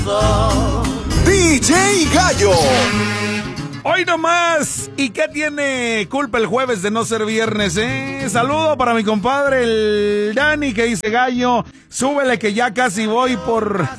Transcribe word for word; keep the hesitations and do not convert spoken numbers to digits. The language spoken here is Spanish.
D J Gallo. Hoy nomás. ¿Y qué tiene culpa el jueves de no ser viernes, eh? Saludo para mi compadre el Dani que dice: Gallo, súbele que ya casi voy por